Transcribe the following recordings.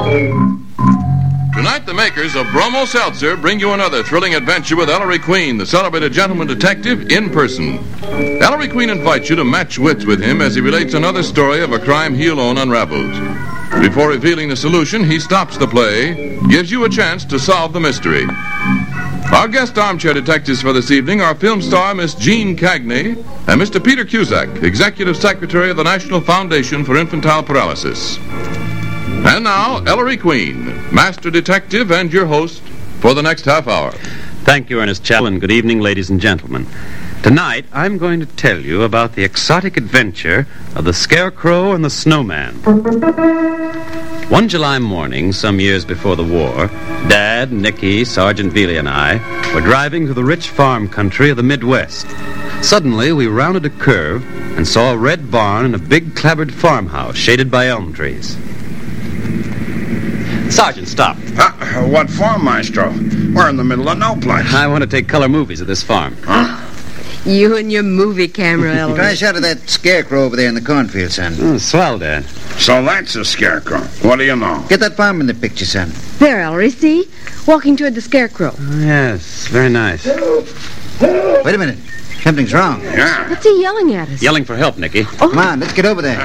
Tonight, the makers of Bromo Seltzer bring you another thrilling adventure with Ellery Queen, the celebrated gentleman detective, in person. Ellery Queen invites you to match wits with him as he relates another story of a crime he alone unravels. Before revealing the solution, he stops the play, gives you a chance to solve the mystery. Our guest armchair detectives for this evening are film star Miss Jean Cagney and Mr. Peter Cusack, Executive Secretary of the National Foundation for Infantile Paralysis. And now, Ellery Queen, Master Detective and your host for the next half hour. Thank you, Ernest Chell, and good evening, ladies and gentlemen. Tonight, I'm going to tell you about the exotic adventure of the Scarecrow and the Snowman. One July morning, some years before the war, Dad, Nicky, Sergeant Veely, and I were driving through the rich farm country of the Midwest. Suddenly, we rounded a curve and saw a red barn and a big clapboard farmhouse shaded by elm trees. Sergeant, stop. What for, Maestro? We're in the middle of no place. I want to take color movies at this farm. Huh? You and your movie camera, Ellery. Try a shot of that scarecrow over there in the cornfield, son. Oh, swell, Dad. So that's a scarecrow. What do you know? Get that farm in the picture, son. There, Ellery, see? Walking toward the Scarecrow. Oh, yes, very nice. Wait a minute. Something's wrong. Yeah. What's he yelling at us? Yelling for help, Nicky. Oh. Come on, let's get over there.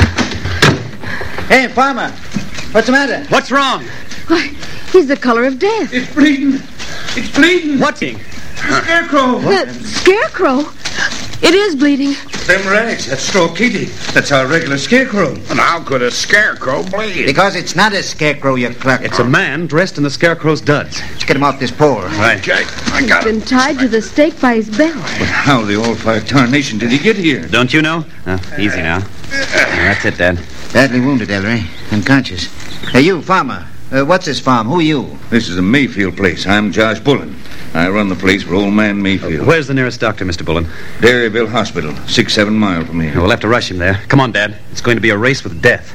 Hey, farmer. What's the matter? What's wrong? Why, he's the color of death. It's bleeding. It's bleeding. What's he? Scarecrow. The Scarecrow? It is bleeding. Them rags. That's Straw Kitty. That's our regular scarecrow. And how could a scarecrow bleed? Because it's not a scarecrow, you cluck. It's a man dressed in the Scarecrow's duds. Let's get him off this pole. Right. Okay, I He's got been it. tied to the stake by his belt. How the old fire tarnation did he get here? Don't you know? Easy now. That's it, Dad. Badly wounded, Ellery. Unconscious. Hey, you, farmer. What's this farm? Who are you? This is a Mayfield place. I'm Josh Bullen. I run the place for old man Mayfield. Where's the nearest doctor, Mr. Bullen? Dairyville Hospital, 6-7 miles from here. We'll have to rush him there. Come on, Dad. It's going to be a race with death.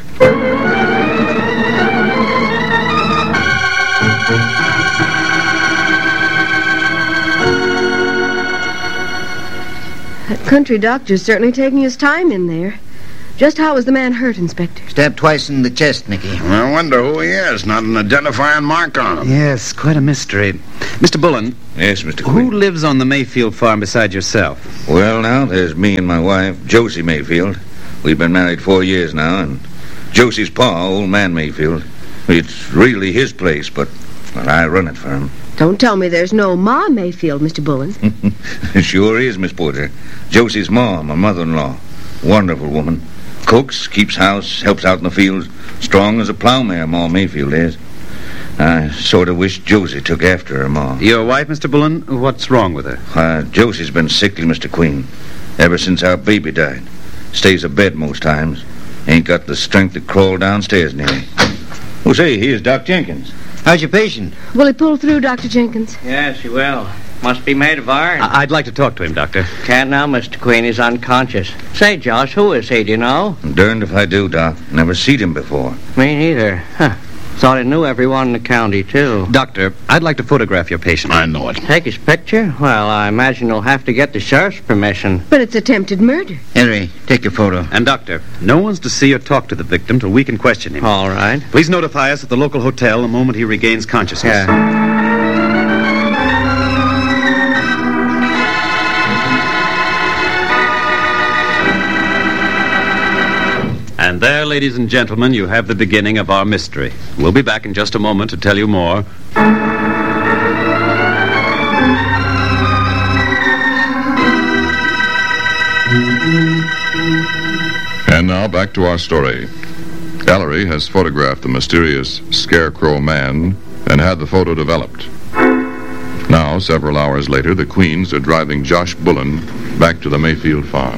That country doctor's certainly taking his time in there. Just how was the man hurt, Inspector? Stabbed twice in the chest, Nicky. I wonder who he is. Not an identifying mark on him. Yes, quite a mystery. Mr. Bullen, Yes, Mr. who Quinn. lives on the Mayfield farm beside yourself? Well, now, there's me and my wife, Josie Mayfield. We've been married 4 years now, and Josie's pa, old man Mayfield. It's really his place, but well, I run it for him. Don't tell me there's no Ma Mayfield, Mr. Bullen. It sure is, Miss Porter. Josie's ma, my mother-in-law. Wonderful woman. Cooks, keeps house, helps out in the fields. Strong as a plowmare, Ma Mayfield is. I sort of wish Josie took after her ma. Your wife, Mr. Bullen? What's wrong with her? Josie's been sickly, Mr. Queen, ever since our baby died. Stays abed most times. Ain't got the strength to crawl downstairs nearly. Oh, say, here's Doc Jenkins. How's your patient? Will he pull through, Dr. Jenkins? Yes, he will. Must be made of iron. I'd like to talk to him, Doctor. Can't now, Mr. Queen. He's unconscious. Say, Josh, who is he, do you know? I'm darned if I do, Doc. Never seen him before. Me neither. Huh. Thought I knew everyone in the county, too. Doctor, I'd like to photograph your patient. I know it. Take his picture? Well, I imagine you'll have to get the sheriff's permission. But it's attempted murder. Ellery, take your photo. And, Doctor, no one's to see or talk to the victim till we can question him. All right. Please notify us at the local hotel the moment he regains consciousness. Yeah. And there, ladies and gentlemen, you have the beginning of our mystery. We'll be back in just a moment to tell you more. And now back to our story. Ellery has photographed the mysterious Scarecrow man and had the photo developed. Now, several hours later, the Queens are driving Josh Bullen back to the Mayfield farm.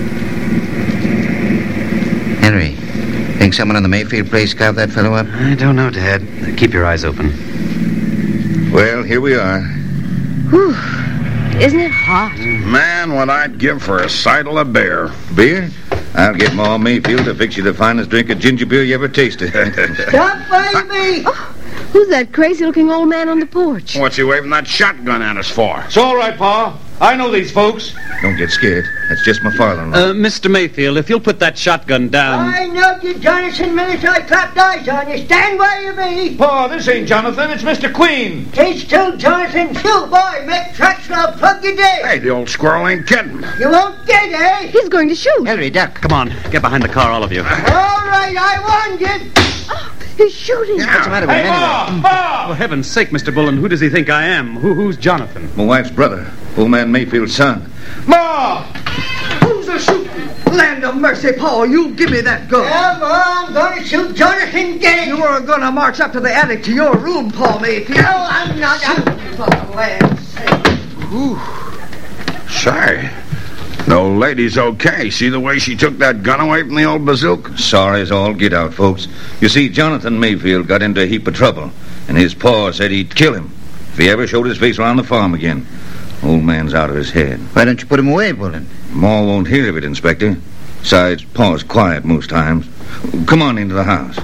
Henry, think someone on the Mayfield place carved that fellow up? I don't know, Dad. Keep your eyes open. Well, here we are. Whew. Isn't it hot? Man, what I'd give for a seidel of beer. Beer? I'll get Ma Mayfield to fix you the finest drink of ginger beer you ever tasted. Stop, baby! Who's that crazy-looking old man on the porch? What's he waving that shotgun at us for? It's all right, Pa. I know these folks. Don't get scared. That's just my father-in-law. Mr. Mayfield, if you'll put that shotgun down... I know you, Jonathan, minute I clapped eyes on you. Stand where you be. Pa, this ain't Jonathan. It's Mr. Queen. Stay still, Jonathan. Shoot, boy. Make tracks and I'll plug you dead. Hey, the old squirrel ain't kidding. You won't get it, eh? He's going to shoot. Ellery, duck. Come on, get behind the car, all of you. All right, I warned you. He's shooting. What's the matter with him anyway? For heaven's sake, Mr. Bullen, who does he think I am? Who's Jonathan? My wife's brother. Old man Mayfield's son. Ma! Who's a shooting? Land of mercy, Paul, you give me that gun. Come on, gonna shoot Jonathan dead. You are gonna march up to the attic to your room, Paul Mayfield. No, I'm not. For the land's sake. Say, the old lady's okay. See the way she took that gun away from the old bazooka? Sorry as all get out, folks. You see, Jonathan Mayfield got into a heap of trouble, and his pa said he'd kill him if he ever showed his face around the farm again. Old man's out of his head. Why don't you put him away, Bullen? Ma won't hear of it, Inspector. Besides, Pa's quiet most times. Come on into the house.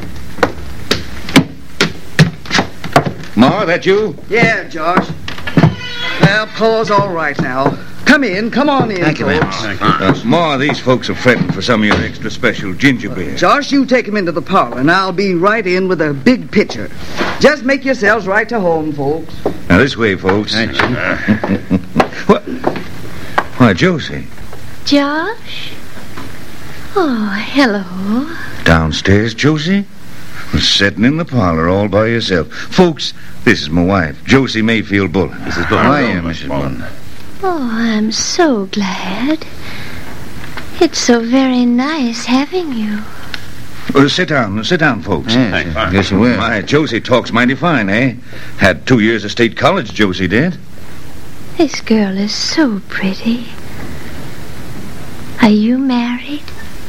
Ma, that you? Yeah, Josh. Well, Paul's all right now. Come on in, Thank you, ma'am. folks. Ma, these folks are fretting for some of your extra special ginger beer. Josh, you take him into the parlor, and I'll be right in with a big pitcher. Just make yourselves right to home, folks. Now, this way, folks. What? Why, Josie. Josh? Oh, hello. Downstairs, Josie? Sitting in the parlor all by yourself. Folks, this is my wife, Josie Mayfield Bullen. Mrs. Bullen. How are you, Mrs. Bullen? Oh, I'm so glad. It's so very nice having you. Sit down, folks. Yes, I guess you will. My, Josie talks mighty fine, eh? Had 2 years of state college, Josie did. This girl is so pretty. Are you married?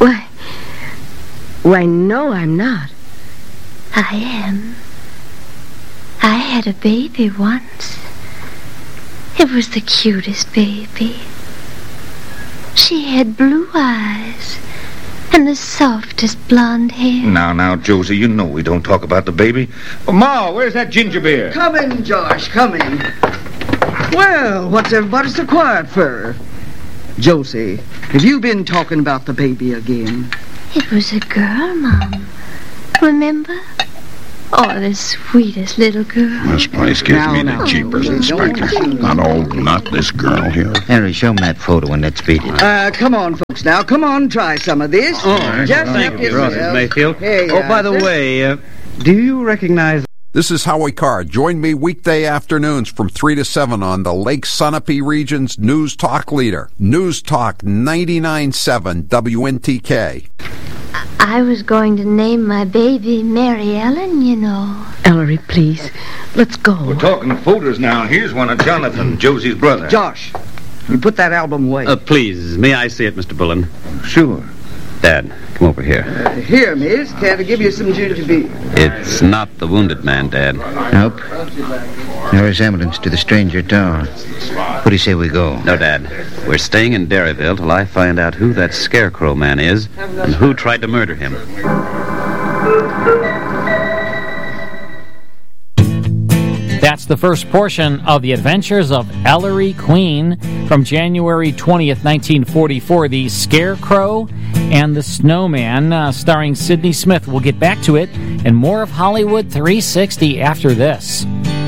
Why, no, I'm not. I am. I had a baby once. It was the cutest baby. She had blue eyes and the softest blonde hair. Now, Josie, you know we don't talk about the baby. Ma, where's that ginger beer? Come in, Josh, come in. Well, what's everybody so quiet for? Josie, have you been talking about the baby again? It was a girl, Mom. Remember? Oh, the sweetest little girl. This place gives me the Now. jeepers, Inspector. Not this girl here. Henry, show him that photo and let's beat it. Come on, folks, now. Come on, try some of this. Just Thank help you, yourself. Mrs. Mayfield. Here you By are, the sir. way, do you recognize... This is Howie Carr. Join me weekday afternoons from 3 to 7 on the Lake Sunapee region's News Talk leader. News Talk 99.7 WNTK. I was going to name my baby Mary Ellen, you know. Ellery, please. Let's go. We're talking photos now. Here's one of Jonathan, Josie's brother. Josh, you put that album away. Please, may I see it, Mr. Bullen? Sure. Dad, come over here. Here, miss. Can't I give you some ginger beer? It's not the wounded man, Dad. Nope. No resemblance to the stranger at all. What do you say we go? No, Dad. We're staying in Derryville till I find out who that Scarecrow man is and who tried to murder him. That's the first portion of The Adventures of Ellery Queen from January 20th, 1944, The Scarecrow and the Snowman, starring Sidney Smith. We'll get back to it and more of Hollywood 360 after this.